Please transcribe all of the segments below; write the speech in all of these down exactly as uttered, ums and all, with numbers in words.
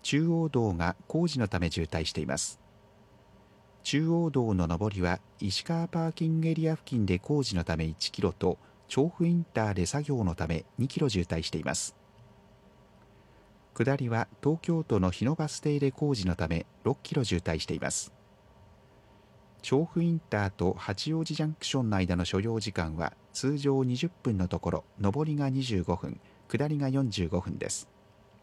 中央道が工事のため渋滞しています。中央道の上りは石川パーキングエリア付近で工事のためいちキロと調布インターで作業のためにキロ渋滞しています。下りは東京都の日野バス停で工事のためろっキロ渋滞しています。調布インターと八王子ジャンクションの間の所要時間は通常にじゅっぷんのところ上りがにじゅうごふん、下りがよんじゅうごふんです。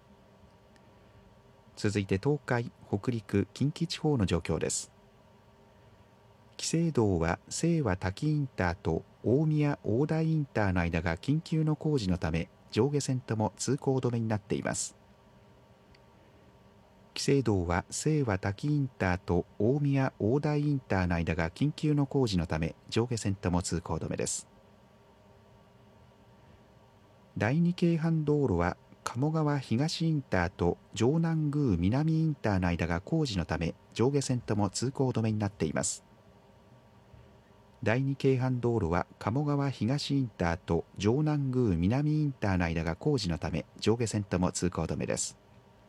続いて東海、北陸、近畿地方の状況です。紀勢道は清和滝インターと大宮大台インターの間が緊急の工事のため上下線とも通行止めになっています。紀勢道は清和滝インターと大宮大台インターの間が緊急の工事のため上下線とも通行止めです。第二京阪道路は鴨川東インターと城南宮南インターの間が工事のため上下線とも通行止めになっています。第二京阪道路は鴨川東インターと城南宮南インターの間が工事のため上下線とも通行止めです。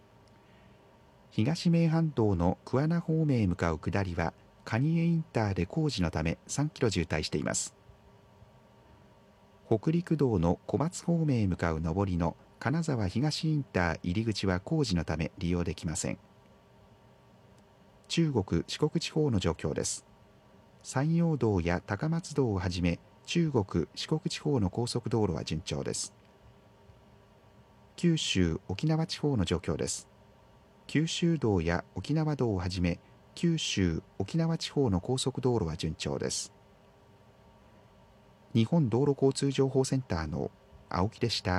東名阪道の桑名方面へ向かう下りは蟹江インターで工事のためさんキロ渋滞しています。北陸道の小松方面へ向かう上りの金沢東インター入り口は工事のため利用できません。中国・四国地方の状況です。山陽道や高松道をはじめ中国・四国地方の高速道路は順調です。九州・沖縄地方の状況です。九州道や沖縄道をはじめ九州・沖縄地方の高速道路は順調です。日本道路交通情報センターの青木でした。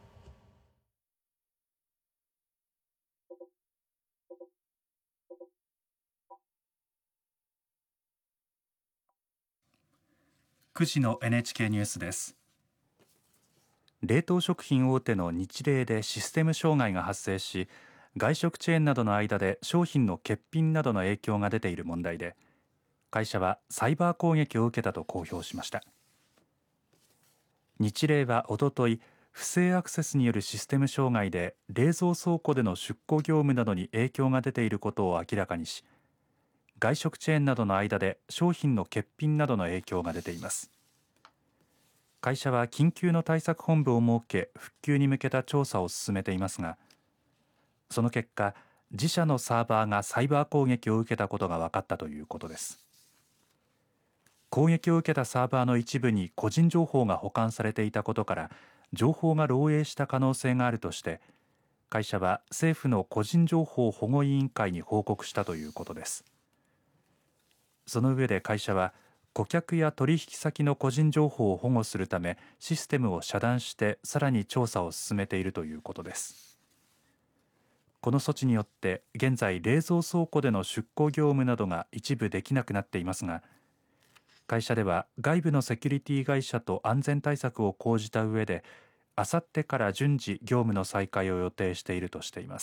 くじの エヌエイチケー ニュースです。冷凍食品大手のニチレイでシステム障害が発生し、外食チェーンなどの間で商品の欠品などの影響が出ている問題で、会社はサイバー攻撃を受けたと公表しました。ニチレイはおととい、不正アクセスによるシステム障害で冷蔵倉庫での出庫業務などに影響が出ていることを明らかにし、外食チェーンなどの間で商品の欠品などの影響が出ています。会社は緊急の対策本部を設け、復旧に向けた調査を進めていますが、その結果、自社のサーバーがサイバー攻撃を受けたことが分かったということです。攻撃を受けたサーバーの一部に個人情報が保管されていたことから、情報が漏洩した可能性があるとして、会社は政府の個人情報保護委員会に報告したということです。その上で会社は、顧客や取引先の個人情報を保護するためシステムを遮断してさらに調査を進めているということです。この措置によって現在冷蔵倉庫での出庫業務などが一部できなくなっていますが、会社では外部のセキュリティ会社と安全対策を講じた上であさってから順次業務の再開を予定しているとしています。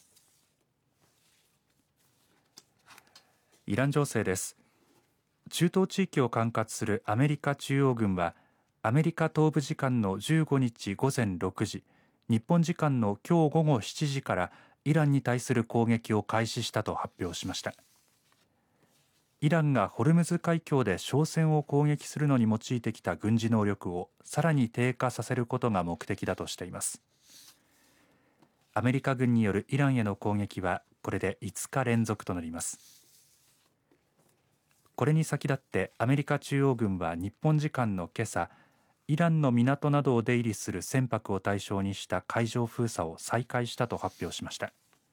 イラン情勢です。中東地域を管轄するアメリカ中央軍はアメリカ東部時間のじゅうごにちごぜんろくじ、日本時間の今日午後しちじからイランに対する攻撃を開始したと発表しました。イランがホルムズ海峡で商船を攻撃するのに用いてきた軍事能力をさらに低下させることが目的だとしています。アメリカ軍によるイランへの攻撃はこれでいつか連続となります。これに先立ってアメリカ中央軍は日本時間の今朝、イランの港などを出入りする船舶を対象にした海上封鎖を再開したと発表しました。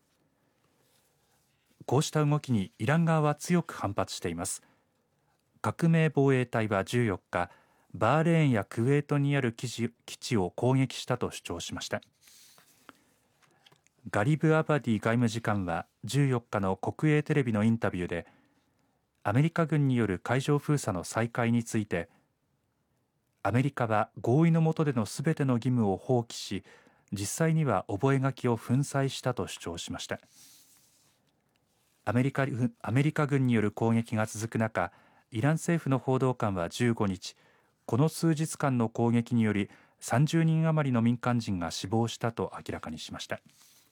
こうした動きにイラン側は強く反発しています。革命防衛隊はじゅうよっか、バーレーンやクウェートにある基地、基地を攻撃したと主張しました。ガリブ・アバディ外務次官はじゅうよっかの国営テレビのインタビューで、アメリカ軍による海上封鎖の再開について、アメリカは合意の下でのすべての義務を放棄し、実際には覚書を粉砕したと主張しました。アメリカ、アメリカ軍による攻撃が続く中、イラン政府の報道官はじゅうごにち、この数日間の攻撃によりさんじゅうにん余りの民間人が死亡したと明らかにしました。